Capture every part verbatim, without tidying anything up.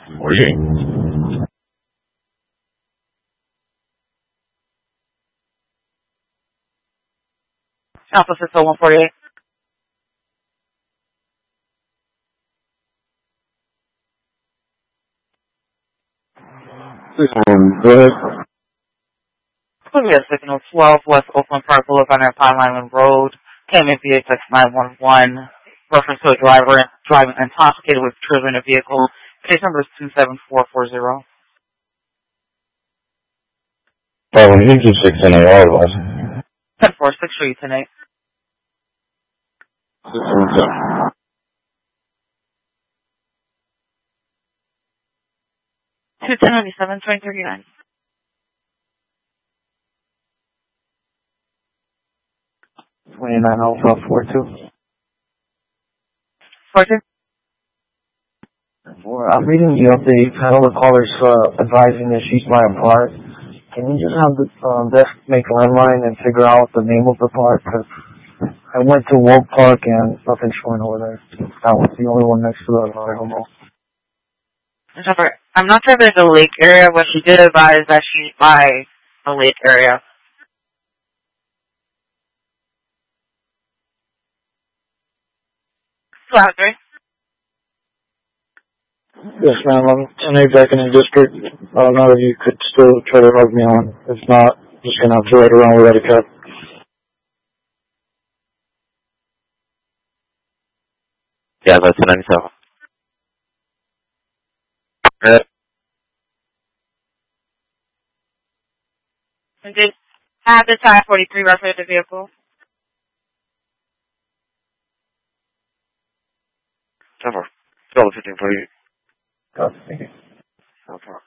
forty-eight. Alpha Cisco one forty-eight. Um, go ahead. Columbia Signal twelve West Oakland Park Boulevard on Pine Island Road. Came in V H X nine one one. Reference to a driver driving intoxicated with children in a vehicle. Case number is two seven four four zero. five one two six ten A R advice. ten four six for you tonight. six one seven. two ten ninety-seven twenty thirty-nine. twenty-nine Alpha four two. four two? I'm reading the update. Panel of callers uh, advising that she's buying a part. Can you just have the um, desk make a landline and figure out the name of the part? Because I went to Woke Park and nothing's showing over there. That was the only one next to the Laredo Mall. I'm not sure if there's a lake area, but she did advise that she's by a lake area. two out of three. Yes, ma'am. I'm in a Beckoning district. I don't know if you could still try to hug me on. If not, just going to have to ride around without a cap. Yeah, that's ten ninety-seven. Good. And did have the time forty-three reference the vehicle. ten four. twelve fifteen forty-eight. Oh, thank you. ten four.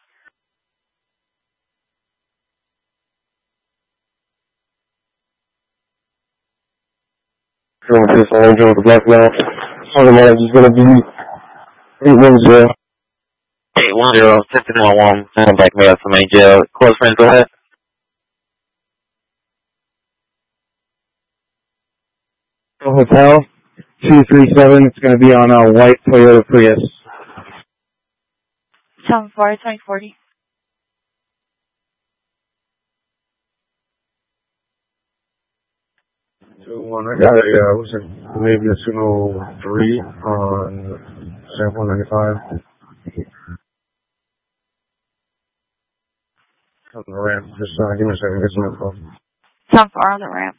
Going to this orange with the black mouth. Otherwise, it's going to be eight one zero. eight one zero, fifteen one one, send back mail from main jail. Close friends, go ahead. Hotel two three seven. It's going to be on a white Toyota Prius. seven four twenty forty. two one, I got it. Yeah, I was in maybe a two oh three on sample ninety-five. On the ramp. Just uh, give me a second. Get some info. seven four on the ramp.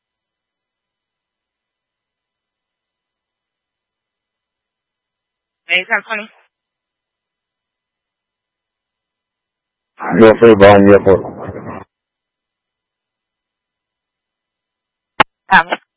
eighty-seven twenty. Go for the ball in the airport. Um,